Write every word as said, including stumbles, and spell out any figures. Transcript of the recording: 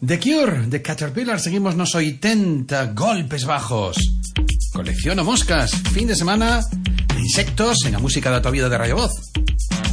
The Cure, The Caterpillar, seguimos nos oitenta, golpes bajos. Colecciono moscas, fin de semana de insectos en la música da tua vida de Radio Voz.